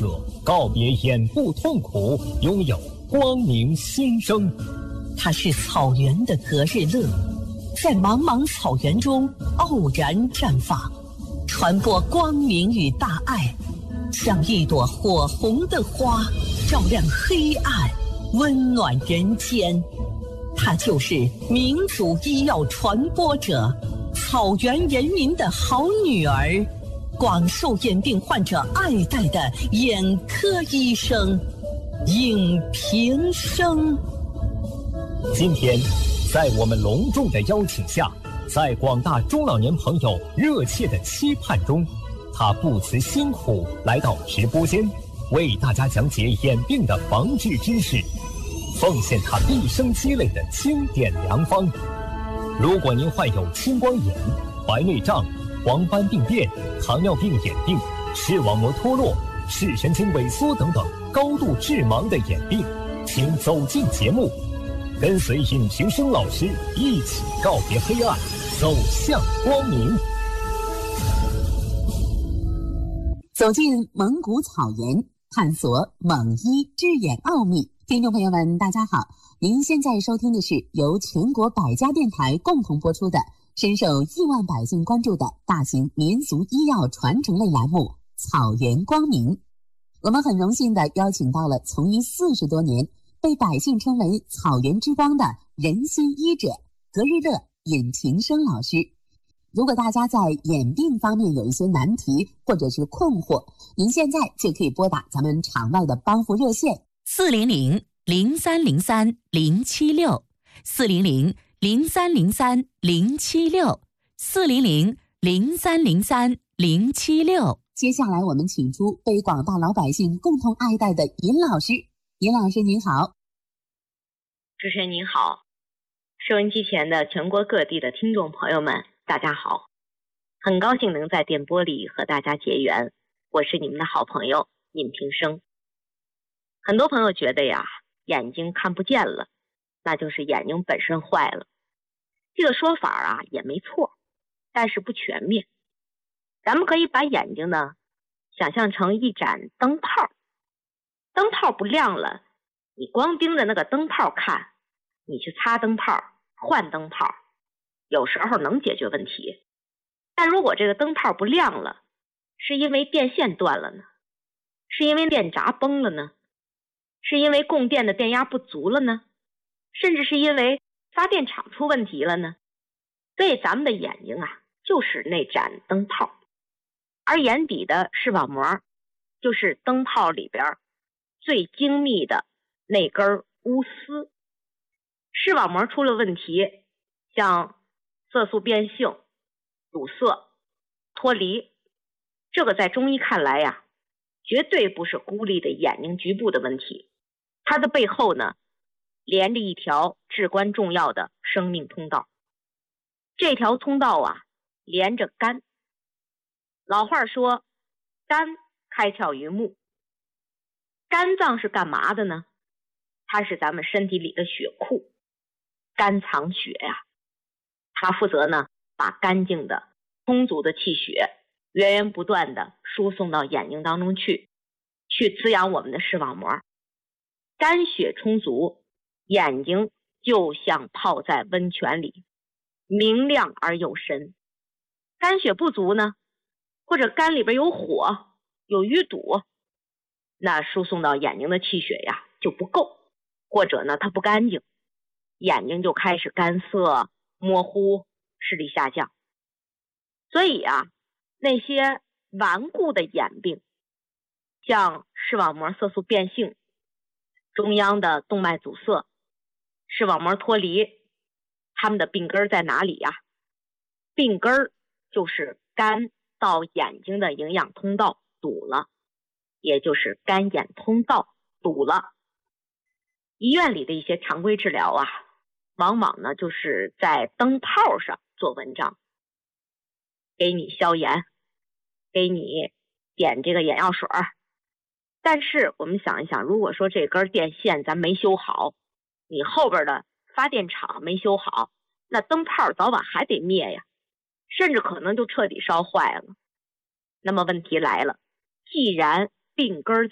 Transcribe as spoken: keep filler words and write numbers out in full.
者告别眼部痛苦，拥有光明新生。 它是草原的隔日乐，在茫茫草原中偶然绽放，传播光明与大爱，像一朵火红的花，照亮黑暗，温暖人间。它就是民族医药传播者，草原人民的好女儿，广受眼病患者爱戴的眼科医生尹平生。 今天在我们隆重的邀请下，在广大中老年朋友热切的期盼中，他不辞辛苦来到直播间，为大家讲解眼病的防治知识，奉献他毕生积累的经典良方。如果您患有青光眼、白内障、黄斑病变、糖尿病眼病、视网膜脱落、视神经萎缩等等高度致盲的眼病，请走进节目，跟随尹平生老师一起告别黑暗，走向光明。 走进蒙古草原，探索蒙医治眼奥秘。听众朋友们，大家好，您现在收听的是由全国百家电台共同播出的深受亿万百姓关注的大型民俗医药传承类栏目《草原光明》。我们很荣幸地邀请到了从医四十多年，被百姓称为草原之光的人心医者隔日乐尹平生老师。如果大家在眼病方面有一些难题或者是困惑，您现在就可以拨打咱们场外的帮扶热线四零零零三零三零七六四零零零三零三零七六四零零零三零三零七六。 接下来我们请出被广大老百姓共同爱戴的尹老师。尹老师您好。 主持人您好，收音机前的全国各地的听众朋友们大家好，很高兴能在电波里和大家结缘，我是你们的好朋友尹平生。很多朋友觉得呀，眼睛看不见了，那就是眼睛本身坏了。这个说法啊也没错，但是不全面。咱们可以把眼睛呢想象成一盏灯泡，灯泡不亮了，你光盯着那个灯泡看，你去擦灯泡换灯泡，有时候能解决问题。但如果这个灯泡不亮了，是因为电线断了呢，是因为电闸崩了呢，是因为供电的电压不足了呢，甚至是因为发电厂出问题了呢。所以咱们的眼睛啊就是那盏灯泡，而眼底的视网膜就是灯泡里边最精密的那根钨丝。视网膜出了问题，像色素变性、堵塞、脱离，这个在中医看来呀，绝对不是孤立的眼睛局部的问题，它的背后呢连着一条至关重要的生命通道。这条通道啊连着肝。老话说肝开窍于目，肝脏是干嘛的呢？它是咱们身体里的血库，肝藏血呀、啊，它负责呢把干净的充足的气血源源不断的输送到眼睛当中去，去滋养我们的视网膜。肝血充足，眼睛就像泡在温泉里，明亮而又深。肝血不足呢，或者肝里边有火有淤堵，那输送到眼睛的气血呀就不够，或者呢它不干净，眼睛就开始干涩模糊，视力下降。所以啊，那些顽固的眼病，像视网膜色素变性、中央的动脉阻塞、视网膜脱离，它们的病根在哪里呀？病根就是肝到眼睛的营养通道堵了，也就是肝眼通道堵了。医院里的一些常规治疗啊，往往呢就是在灯泡上做文章，给你消炎，给你点这个眼药水。但是我们想一想，如果说这根电线咱没修好，你后边的发电厂没修好，那灯泡早晚还得灭呀，甚至可能就彻底烧坏了。那么问题来了，既然病根